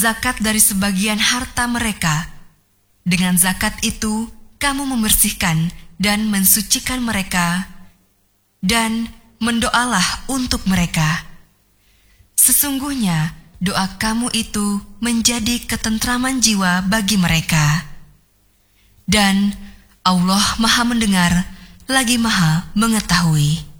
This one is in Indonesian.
zakat dari sebagian harta mereka. Dengan zakat itu, kamu membersihkan dan mensucikan mereka, dan mendoalah untuk mereka. Sesungguhnya, doa kamu itu menjadi ketentraman jiwa bagi mereka. Dan Allah Maha mendengar, lagi Maha mengetahui.